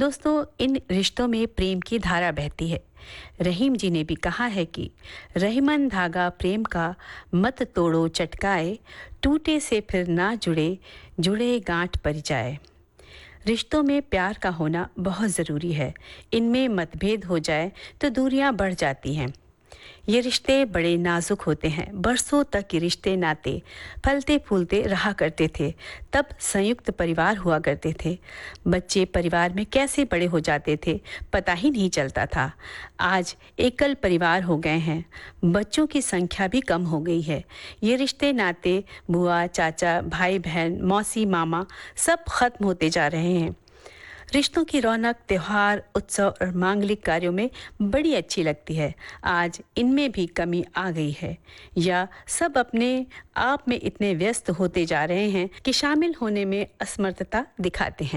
दोस्तों, इन रिश्तों में प्रेम की धारा बहती है। रहीम जी ने भी कहा है कि रहीमन धागा प्रेम का मत तोड़ो चटकाए, टूटे से फिर ना जुड़े, जुड़े गांठ पर जाए। रिश्तों में प्यार का होना बहुत ज़रूरी है। इनमें मतभेद हो जाए तो दूरियां बढ़ जाती हैं। ये रिश्ते बड़े नाजुक होते हैं। बरसों तक ये रिश्ते नाते फलते फूलते रहा करते थे। तब संयुक्त परिवार हुआ करते थे। बच्चे परिवार में कैसे बड़े हो जाते थे पता ही नहीं चलता था। आज एकल परिवार हो गए हैं। बच्चों की संख्या भी कम हो गई है। ये रिश्ते नाते बुआ चाचा भाई बहन मौसी मामा सब खत्म होते जा रहे हैं। रिश्तों की रौनक त्योहार उत्सव और मांगलिक कार्यों में बड़ी अच्छी लगती है। आज इनमें भी कमी आ गई है, या सब अपने आप में इतने व्यस्त होते जा रहे हैं कि शामिल होने में असमर्थता दिखाते हैं।